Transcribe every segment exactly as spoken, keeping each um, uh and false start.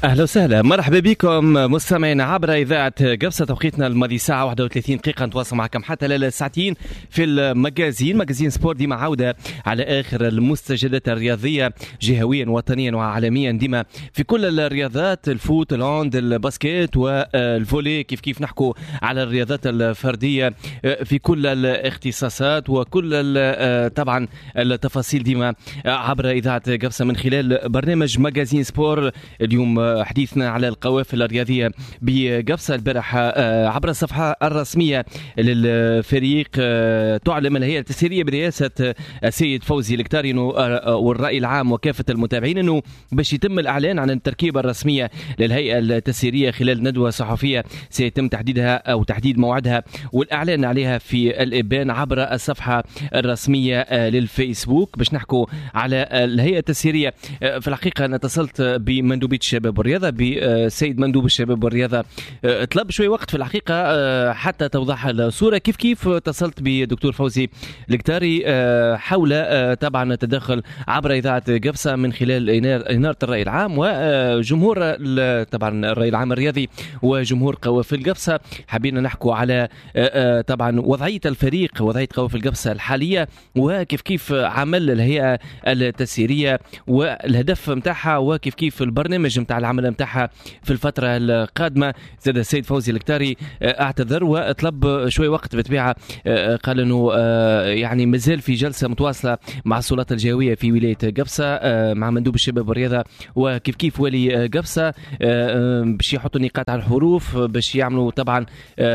اهلا وسهلا، مرحبا بكم مستمعينا عبر اذاعه قبصه. توقيتنا الماضي ساعه واحد وثلاثين دقيقه، نتواصل معكم حتى للساعتين في المجازين مجازين سبورت، ديما عوده على اخر المستجدات الرياضيه جهويا وطنيا وعالميا، ديما في كل الرياضات، الفوت، الهاند، الباسكيت والفولي، كيف كيف نحكوا على الرياضات الفرديه في كل الاختصاصات وكل طبعا التفاصيل، ديما عبر اذاعه قبصه من خلال برنامج مجازين سبورت. اليوم حديثنا على القوافل الرياضية بقبصة. البارح عبر الصفحة الرسمية للفريق تعلم الهيئة التسييرية برئاسة السيد فوزي الكتاري والرأي العام وكافة المتابعين أنه باش يتم الإعلان عن التركيبة الرسمية للهيئة التسييرية خلال ندوة صحفية سيتم تحديدها أو تحديد موعدها والإعلان عليها في الإبان عبر الصفحة الرسمية للفيسبوك. باش نحكوا على الهيئة التسييرية، في الحقيقة أنا اتصلت بمندوبية الشباب والرياضة بسيد مندوب الشباب والرياضة، طلب شوي وقت في الحقيقة حتى توضح الصورة. كيف كيف اتصلت بدكتور فوزي الكتاري حول طبعا التدخل عبر إذاعة قبصة من خلال إنارة الرأي العام وجمهور طبعا الرأي العام الرياضي وجمهور قوافل قبصة. حبينا نحكوا على طبعا وضعية الفريق، وضعية قوافل قبصة الحالية، وكيف كيف عمل الهيئة التسييرية والهدف متاعها، وكيف كيف البرنامج متاع العمل متاعها في الفترة القادمة. زاد السيد فوزي الكتاري اعتذر وطلب شوي وقت بطبيعة، قال انه يعني مازال في جلسة متواصلة مع السلطات الجهوية في ولاية قبصة مع مندوب الشباب والرياضة وكيف كيف ولي قبصة باش يحطوا نقاط على الحروف، باش يعملوا طبعا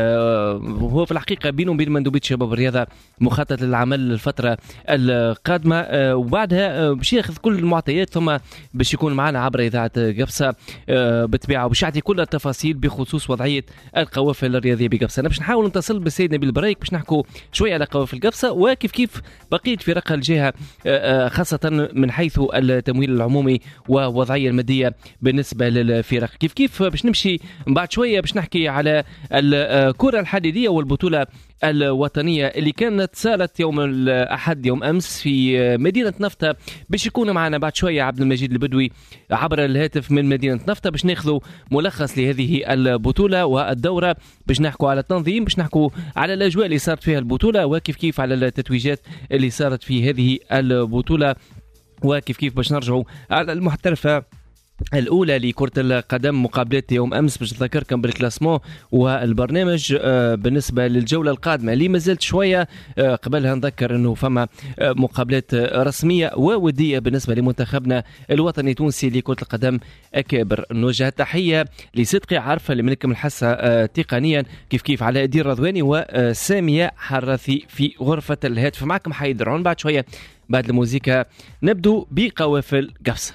هو في الحقيقة بينهم بين مندوبية الشباب والرياضة مخطط للعمل الفترة القادمة، وبعدها باش ياخذ كل المعطيات ثم باش يكون معنا عبر إذاعة قبصة بطبيعة وباش يعطي كل التفاصيل بخصوص وضعية القوافل الرياضية بقبصة. أنا باش نحاول نتصل بالسيد نبيل بريك باش نحكوا شوية على قوافل قبصة وكيف كيف بقية فرق الجهة، خاصة من حيث التمويل العمومي ووضعية المادية بالنسبة للفرق. كيف كيف باش نمشي بعد شوية باش نحكي على الكرة الحديدية والبطولة الوطنية اللي كانت سالت يوم الأحد يوم أمس في مدينة نفطة. باش يكون معنا بعد شوية عبد المجيد البدوي عبر الهاتف من مدينة نفطة باش ناخذوا ملخص لهذه البطولة والدورة، باش نحكوا على التنظيم، باش نحكوا على الأجواء اللي صارت فيها البطولة، وكيف كيف على التتويجات اللي صارت في هذه البطولة، وكيف كيف باش نرجعوا على المحترفة الأولى لكرة القدم مقابلات يوم أمس. باش نذكركم بالكلاسمون والبرنامج بالنسبة للجولة القادمة اللي مازلت شوية قبلها. نذكر أنه فما مقابلات رسمية وودية بالنسبة لمنتخبنا الوطني التونسي لكرة القدم أكابر. نوجه تحية لصدقي عارفة اللي منكم الحاسة تقنيا، كيف كيف على أدير رضواني وسامية حراثي في غرفة الهاتف. معكم حيدرون بعد شوية بعد الموسيقى نبدو بقوافل قبصة.